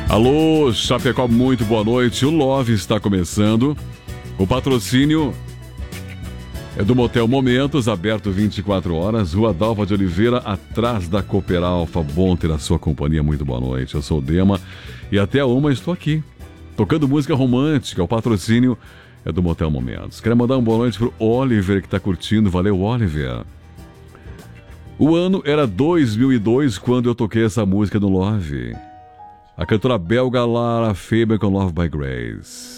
Alô, Chapecó, muito boa noite. O Love está começando. O patrocínio é do Motel Momentos, aberto 24 horas, Rua Dalva de Oliveira, atrás da Cooper Alfa. Bom ter a sua companhia, muito boa noite. Eu sou o Dema e até uma estou aqui, tocando música romântica. O patrocínio é do Motel Momentos. Quero mandar uma boa noite pro Oliver, que está curtindo. Valeu, Oliver. O ano era 2002 quando eu toquei essa música no Love. A cantora belga Lara Faber com Love by Grace.